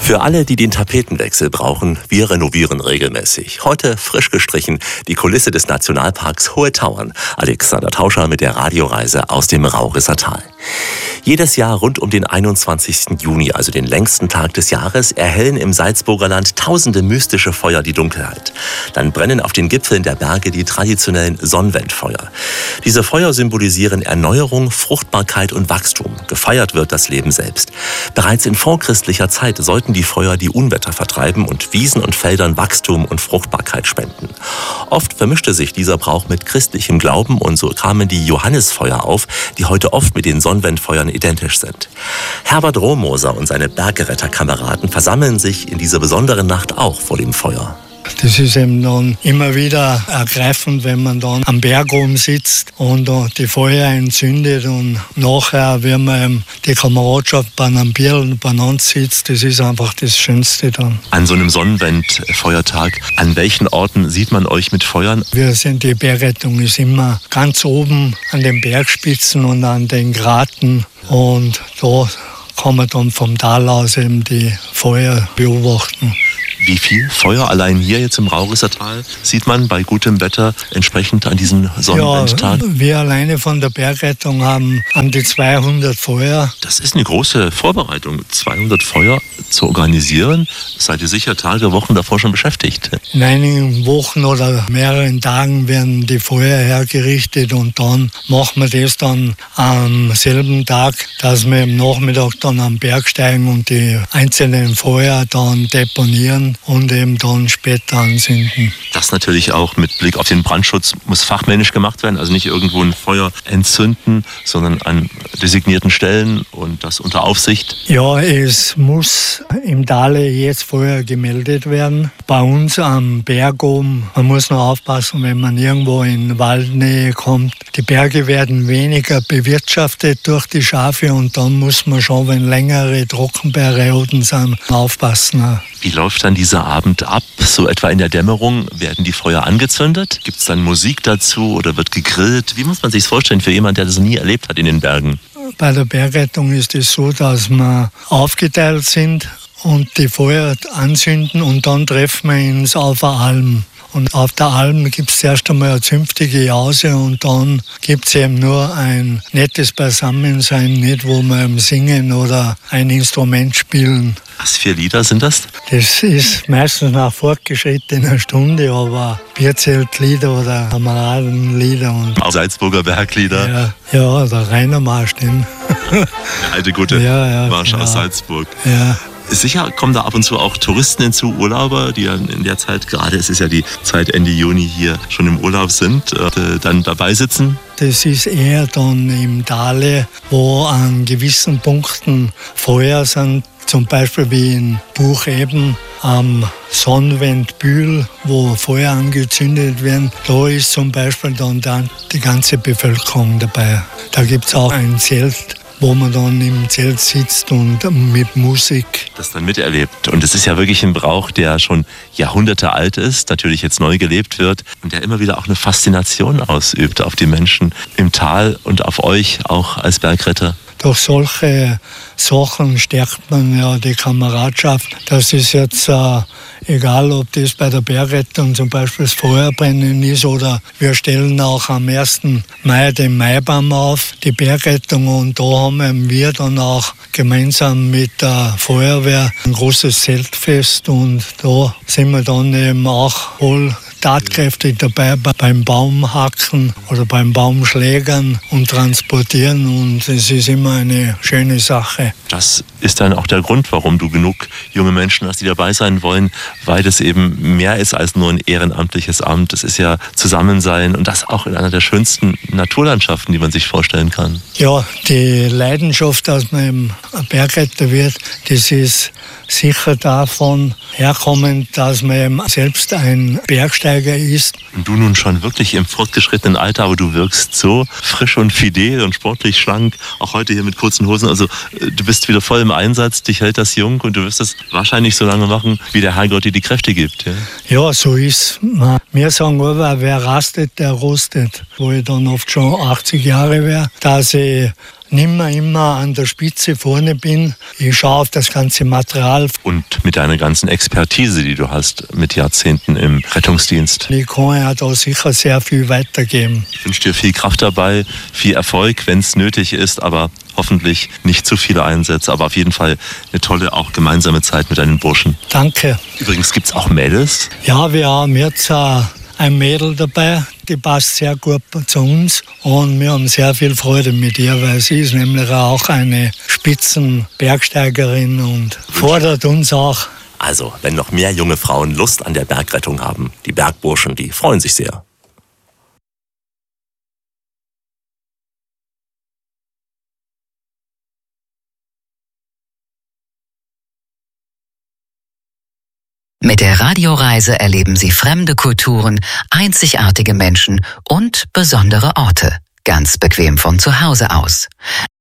Für alle, die den Tapetenwechsel brauchen, wir renovieren regelmäßig. Heute frisch gestrichen die Kulisse des Nationalparks Hohe Tauern. Alexander Tauscher mit der Radioreise aus dem Raurisser Tal. Jedes Jahr rund um den 21. Juni, also den längsten Tag des Jahres, erhellen im Salzburger Land tausende mystische Feuer die Dunkelheit. Dann brennen auf den Gipfeln der Berge die traditionellen Sonnwendfeuer. Diese Feuer symbolisieren Erneuerung, Fruchtbarkeit und Wachstum. Gefeiert wird das Leben selbst. Bereits in vorchristlicher Zeit sollten die Feuer die Unwetter vertreiben und Wiesen und Feldern Wachstum und Fruchtbarkeit spenden. Oft vermischte sich dieser Brauch mit christlichem Glauben und so kamen die Johannisfeuer auf, die heute oft mit den Sonnwendfeuern identisch sind. Herbert Rohmoser und seine Berggeretterkameraden versammeln sich in dieser besonderen Nacht auch vor dem Feuer. Das ist eben dann immer wieder ergreifend, wenn man dann am Berg oben sitzt und die Feuer entzündet und nachher, wenn man die Kameradschaft bei einem Bier beieinander sitzt, das ist einfach das Schönste dann. An so einem Sonnenwendfeuertag, an welchen Orten sieht man euch mit Feuern? Die Bergrettung ist immer ganz oben an den Bergspitzen und an den Graten und da kann man dann vom Tal aus eben die Feuer beobachten. Wie viel Feuer allein hier jetzt im Raurisser Tal sieht man bei gutem Wetter entsprechend an diesem Sonnenwendtag? Ja, wir alleine von der Bergrettung haben an die 200 Feuer. Das ist eine große Vorbereitung, 200 Feuer zu organisieren. Seid ihr sicher Tage, Wochen davor schon beschäftigt? In einigen Wochen oder mehreren Tagen werden die Feuer hergerichtet und dann machen wir das dann am selben Tag, dass wir am Nachmittag dann am Berg steigen und die einzelnen Feuer dann deponieren und eben dann später anzünden. Das natürlich auch mit Blick auf den Brandschutz muss fachmännisch gemacht werden, also nicht irgendwo ein Feuer entzünden, sondern an designierten Stellen und das unter Aufsicht. Ja, es muss im Tale jetzt Feuer gemeldet werden. Bei uns am Berg oben, man muss noch aufpassen, wenn man irgendwo in Waldnähe kommt. Die Berge werden weniger bewirtschaftet durch die Schafe und dann muss man schon, wenn längere Trockenperioden sind, aufpassen. Wie läuft dann dieser Abend ab? So etwa in der Dämmerung werden die Feuer angezündet? Gibt es dann Musik dazu oder wird gegrillt? Wie muss man sich das vorstellen für jemanden, der das nie erlebt hat in den Bergen? Bei der Bergrettung ist es so, dass wir aufgeteilt sind und die Feuer anzünden und dann treffen wir uns auf der Alm. Und auf der Alm gibt es erst einmal eine zünftige Jause und dann gibt es eben nur ein nettes Beisammensein, nicht wo wir eben singen oder ein Instrument spielen. Was für Lieder sind das? Das ist meistens nach fortgeschrittener Stunde, aber Bierzeltlieder oder Kameradenlieder. Und Salzburger Berglieder. Ja, der Rainer Marsch, den. Der alte gute Marsch aus Salzburg. Ja. Sicher kommen da ab und zu auch Touristen hinzu, Urlauber, die dann in der Zeit, gerade es ist ja die Zeit Ende Juni hier, schon im Urlaub sind, dann dabei sitzen. Das ist eher dann im Tale, wo an gewissen Punkten Feuer sind, zum Beispiel wie in Bucheben am Sonnwendbühl, wo Feuer angezündet werden. Da ist zum Beispiel dann die ganze Bevölkerung dabei. Da gibt es auch ein Zelt, wo man dann im Zelt sitzt und mit Musik das dann miterlebt. Und es ist ja wirklich ein Brauch, der schon Jahrhunderte alt ist, natürlich jetzt neu gelebt wird und der immer wieder auch eine Faszination ausübt auf die Menschen im Tal und auf euch auch als Bergretter. Durch solche Sachen stärkt man ja die Kameradschaft. Das ist jetzt egal, ob das bei der Bergrettung zum Beispiel das Feuerbrennen ist oder wir stellen auch am 1. Mai den Maibaum auf, die Bergrettung, und da haben wir dann auch gemeinsam mit der Feuerwehr ein großes Zeltfest und da sind wir dann eben auch voll tatkräftig dabei beim Baumhacken oder beim Baumschlägern und Transportieren und es ist immer eine schöne Sache. Das ist dann auch der Grund, warum du genug junge Menschen hast, die dabei sein wollen, weil das eben mehr ist als nur ein ehrenamtliches Amt. Es ist ja Zusammensein und das auch in einer der schönsten Naturlandschaften, die man sich vorstellen kann. Ja, die Leidenschaft, dass man eben ein Bergretter wird, das ist sicher davon herkommend, dass man eben selbst ein Bergsteiger ist. Und du nun schon wirklich im fortgeschrittenen Alter, aber du wirkst so frisch und fidel und sportlich schlank, auch heute hier mit kurzen Hosen. Also du bist wieder voll im Einsatz, dich hält das jung und du wirst es wahrscheinlich so lange machen, wie der Herrgott dir die Kräfte gibt. Ja, so ist. Wir sagen aber, wer rastet, der rostet. Wo ich dann oft schon 80 Jahre wäre, dass ich nimmer immer an der Spitze vorne bin. Ich schaue auf das ganze Material. Und mit deiner ganzen Expertise, die du hast, mit Jahrzehnten im Rettungsdienst. Ich kann ja da sicher sehr viel weitergeben. Ich wünsche dir viel Kraft dabei, viel Erfolg, wenn es nötig ist, aber hoffentlich nicht zu viele Einsätze, aber auf jeden Fall eine tolle, auch gemeinsame Zeit mit deinen Burschen. Danke. Übrigens, gibt es auch Mädels? Ja, wir haben jetzt ein Mädel dabei, die passt sehr gut zu uns und wir haben sehr viel Freude mit ihr, weil sie ist nämlich auch eine Spitzenbergsteigerin und fordert uns auch. Also, wenn noch mehr junge Frauen Lust an der Bergrettung haben, die Bergburschen, die freuen sich sehr. Mit der Radioreise erleben Sie fremde Kulturen, einzigartige Menschen und besondere Orte. Ganz bequem von zu Hause aus.